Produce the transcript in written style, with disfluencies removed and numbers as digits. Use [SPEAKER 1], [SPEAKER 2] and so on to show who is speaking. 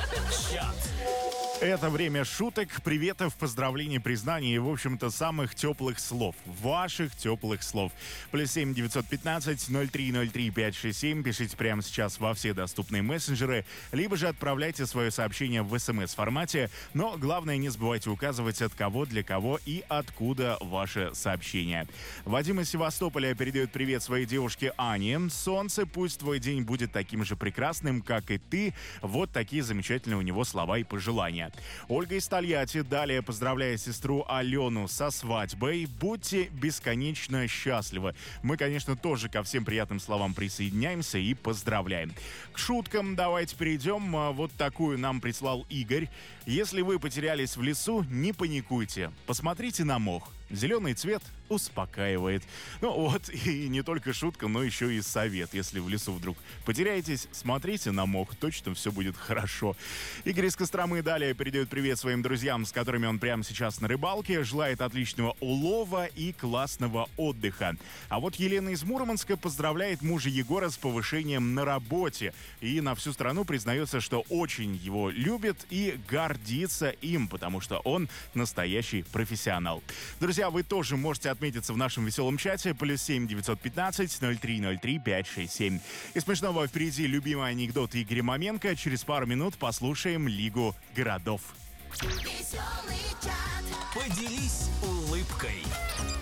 [SPEAKER 1] Чат.
[SPEAKER 2] Это время шуток, приветов, поздравлений, признаний и, в общем-то, самых теплых слов. Ваших теплых слов. +7 915 0303 567. Пишите прямо сейчас во все доступные мессенджеры, либо же отправляйте свое сообщение в СМС-формате. Но главное, не забывайте указывать, от кого, для кого и откуда ваше сообщение. Вадим из Севастополя передает привет своей девушке Ане. Солнце, пусть твой день будет таким же прекрасным, как и ты. Вот такие замечательные у него слова и пожелания. Ольга из Тольятти далее поздравляет сестру Алену со свадьбой. Будьте бесконечно счастливы. Мы, конечно, тоже ко всем приятным словам присоединяемся и поздравляем. К шуткам давайте перейдем. Вот такую нам прислал Игорь. Если вы потерялись в лесу, не паникуйте. Посмотрите на мох. Зеленый цвет успокаивает. Ну вот, и не только шутка, но еще и совет. Если в лесу вдруг потеряетесь, смотрите на мох, точно все будет хорошо. Игорь из Костромы далее передает привет своим друзьям, с которыми он прямо сейчас на рыбалке. Желает отличного улова и классного отдыха. А вот Елена из Мурманска поздравляет мужа Егора с повышением на работе. И на всю страну признается, что очень его любит и гордится им, потому что он настоящий профессионал. Друзья, вы тоже можете отметиться в нашем веселом чате. +7 915 0303 567. Из смешного впереди любимый анекдот Игоря Маменко. Через пару минут послушаем Лигу городов.
[SPEAKER 1] Поделись улыбкой.